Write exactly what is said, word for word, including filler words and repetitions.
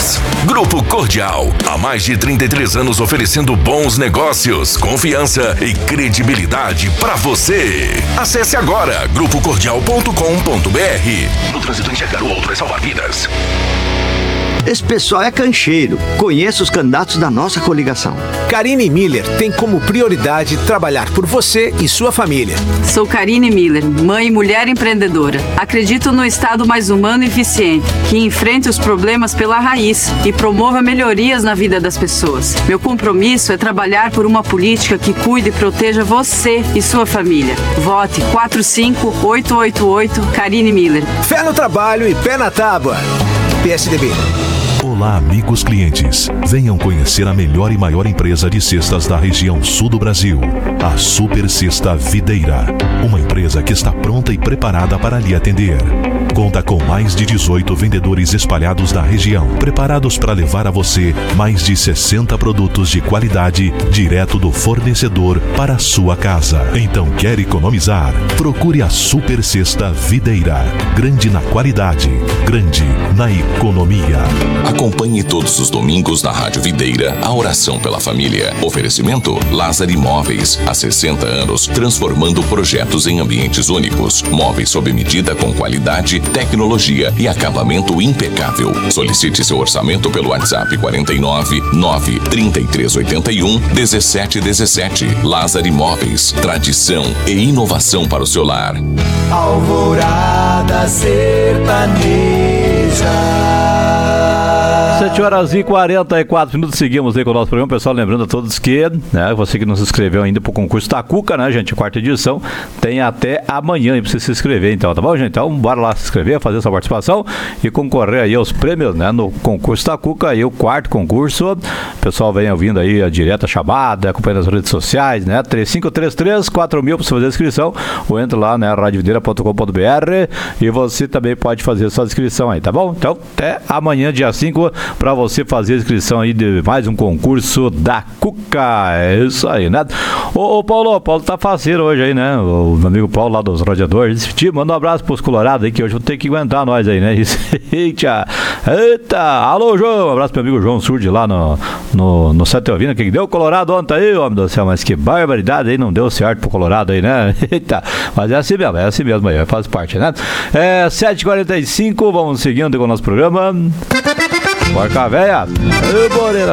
vidas. Grupo Cordial, há mais de trinta e três anos oferecendo bons negócios, confiança e credibilidade para você. Acesse agora grupo cordial ponto com ponto b r. No trânsito, enxergar o outro é salvar vidas. Esse pessoal é cancheiro. Conheça os candidatos da nossa coligação. Karine Miller tem como prioridade trabalhar por você e sua família. Sou Karine Miller, mãe e mulher empreendedora. Acredito no Estado mais humano e eficiente, que enfrente os problemas pela raiz e promova melhorias na vida das pessoas. Meu compromisso é trabalhar por uma política que cuide e proteja você e sua família. Vote quatro cinco oito oito oito Karine Miller. Fé no trabalho e pé na tábua. P S D B. Olá, amigos clientes. Venham conhecer a melhor e maior empresa de cestas da região sul do Brasil, a Super Cesta Videira. Uma empresa que está pronta e preparada para lhe atender. Conta com mais de dezoito vendedores espalhados na região, preparados para levar a você mais de sessenta produtos de qualidade direto do fornecedor para a sua casa. Então, quer economizar? Procure a Super Cesta Videira. Grande na qualidade, grande na economia. Acompanhe todos os domingos na Rádio Videira a oração pela família. Oferecimento Lázaro Imóveis. Há sessenta anos, transformando projetos em ambientes únicos. Móveis sob medida com qualidade, tecnologia e acabamento impecável. Solicite seu orçamento pelo WhatsApp quarenta e nove, nove, trinta e três oitenta e um, dezessete dezessete. Lázaro Imóveis. Tradição e inovação para o seu lar. Alvorada sertaneja. sete horas e quarenta e quatro minutos, seguimos aí com o nosso programa. Pessoal, lembrando a todos que, né, você que não se inscreveu ainda pro concurso da Cuca, né, gente, quarta edição, tem até amanhã aí pra você se inscrever, então, tá bom, gente? Então, bora lá se inscrever, fazer sua participação e concorrer aí aos prêmios, né, no concurso da Cuca, aí o quarto concurso. O pessoal vem ouvindo aí a direta chamada, acompanhando as redes sociais, né, três cinco três três, quatro mil pra você fazer a inscrição, ou entra lá, né, rádio videira ponto com ponto b r e você também pode fazer sua inscrição aí, tá bom? Então, até amanhã, dia cinco, para você fazer a inscrição aí de mais um concurso da Cuca. É isso aí, né? Ô, ô Paulo, o Paulo tá faceiro hoje aí, né? O meu amigo Paulo lá dos Radiadores. Te manda um abraço pros colorados aí, que hoje vou ter que aguentar nós aí, né? Eita! Eita! Alô, João! Um abraço pro meu amigo João Surdi lá no, no, no Sete Ovina, que deu Colorado ontem aí, homem do céu, mas que barbaridade aí, não deu certo pro Colorado aí, né? Eita! Mas é assim mesmo, é assim mesmo aí, faz parte, né? É sete e quarenta e cinco, vamos seguindo com o nosso programa. Porca véia, eu